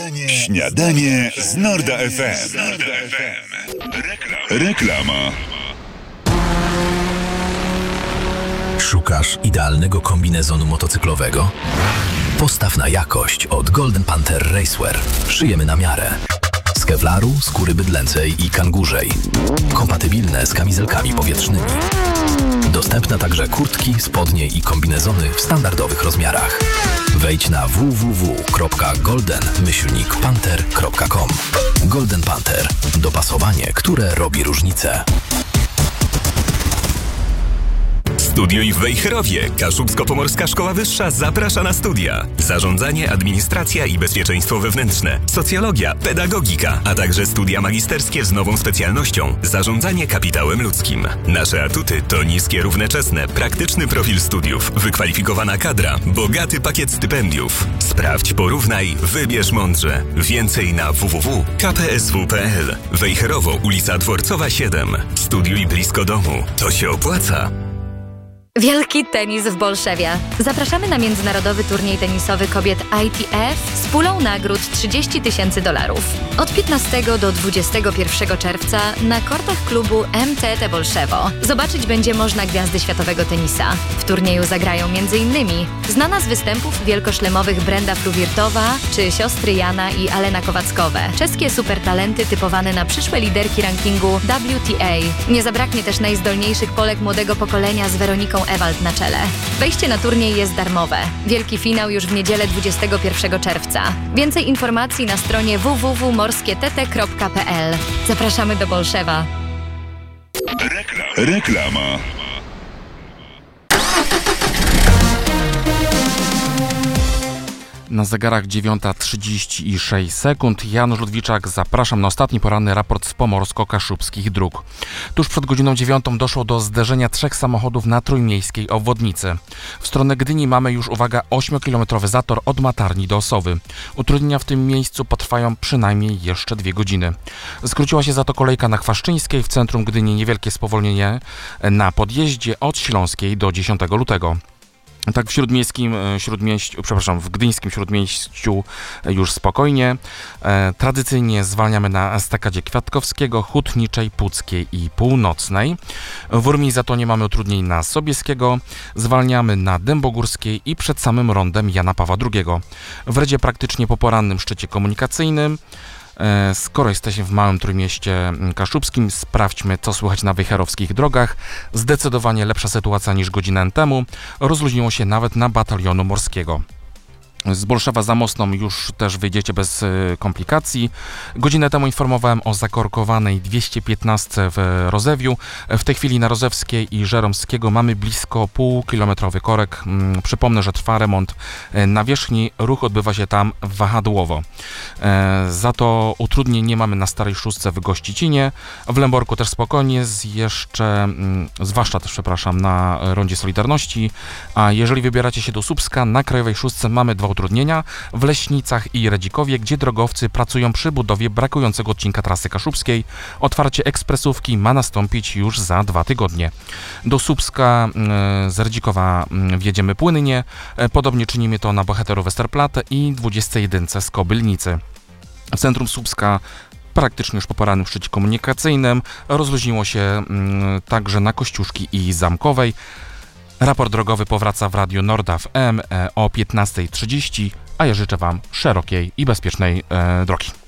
Śniadanie z Norda FM. Reklama. Szukasz idealnego kombinezonu motocyklowego? Postaw na jakość od Golden Panther Racewear. Szyjemy na miarę. Z kevlaru, skóry bydlęcej i kangurzej. Kompatybilne z kamizelkami powietrznymi. Dostępne także kurtki, spodnie i kombinezony w standardowych rozmiarach. Wejdź na www.golden-panther.com. Golden Panther. Dopasowanie, które robi różnicę. Studiuj w Wejherowie. Kaszubsko-Pomorska Szkoła Wyższa zaprasza na studia. Zarządzanie, administracja i bezpieczeństwo wewnętrzne, socjologia, pedagogika, a także studia magisterskie z nową specjalnością zarządzanie kapitałem ludzkim. Nasze atuty to niskie równoczesne, praktyczny profil studiów, wykwalifikowana kadra, bogaty pakiet stypendiów. Sprawdź, porównaj, wybierz mądrze. Więcej na www.kpsw.pl. Wejherowo, ulica Dworcowa 7. Studiuj blisko domu. To się opłaca. Wielki tenis w Bolszewie. Zapraszamy na międzynarodowy turniej tenisowy kobiet ITF z pulą nagród $30,000. Od 15 do 21 czerwca na kortach klubu MTT Bolszewo. Zobaczyć będzie można gwiazdy światowego tenisa. W turnieju zagrają m.in. znana z występów wielkoszlemowych Brenda Fruwirtowa czy siostry Jana i Alena Kowackowe. Czeskie supertalenty typowane na przyszłe liderki rankingu WTA. Nie zabraknie też najzdolniejszych Polek młodego pokolenia z Weroniką Ewald na czele. Wejście na turniej jest darmowe. Wielki finał już w niedzielę 21 czerwca. Więcej informacji na stronie www.morskiett.pl. Zapraszamy do Bolszewa. Reklama. Na zegarach 9:36 sekund. Janusz Ludwiczak, zapraszam na ostatni poranny raport z pomorsko-kaszubskich dróg. Tuż przed godziną 9 doszło do zderzenia 3 samochodów na trójmiejskiej obwodnicy. W stronę Gdyni mamy już, uwaga, 8-kilometrowy zator od Matarni do Osowy. Utrudnienia w tym miejscu potrwają przynajmniej jeszcze 2 godziny. Skróciła się za to kolejka na Chwaszczyńskiej, w centrum Gdyni niewielkie spowolnienie na podjeździe od Śląskiej do 10 lutego. Tak w gdyńskim Śródmieściu już spokojnie. Tradycyjnie zwalniamy na estakadzie Kwiatkowskiego, Hutniczej, Puckiej i Północnej. W Urmii za to nie mamy utrudnień na Sobieskiego. Zwalniamy na Dębogórskiej i przed samym rondem Jana Pawła II. W Redzie praktycznie po porannym szczycie komunikacyjnym. Skoro jesteśmy w małym Trójmieście Kaszubskim, sprawdźmy, co słychać na wejherowskich drogach. Zdecydowanie lepsza sytuacja niż godzinę temu. Rozluźniło się nawet na Batalionu Morskiego. Z Bolszewa za Mostną już też wyjdziecie bez komplikacji. Godzinę temu informowałem o zakorkowanej 215 w Rozewiu. W tej chwili na Rozewskiej i Żeromskiego mamy blisko półkilometrowy korek. Przypomnę, że trwa remont nawierzchni. Ruch odbywa się tam wahadłowo. Za to utrudnień nie mamy na Starej Szóstce w Gościcinie. W Lęborku też spokojnie, zwłaszcza na rondzie Solidarności. A jeżeli wybieracie się do Słupska, na Krajowej Szóstce mamy 2 utrudnienia w Leśnicach i Redzikowie, gdzie drogowcy pracują przy budowie brakującego odcinka trasy kaszubskiej. Otwarcie ekspresówki ma nastąpić już za 2 tygodnie. Do Słupska z Redzikowa wjedziemy płynnie. Podobnie czynimy to na bohaterów Westerplatte i 21 z Kobylnicy. W centrum Słupska praktycznie już po porannym szczycie komunikacyjnym rozluźniło się także na Kościuszki i Zamkowej. Raport drogowy powraca w Radiu Norda FM o 15:30, a ja życzę Wam szerokiej i bezpiecznej drogi.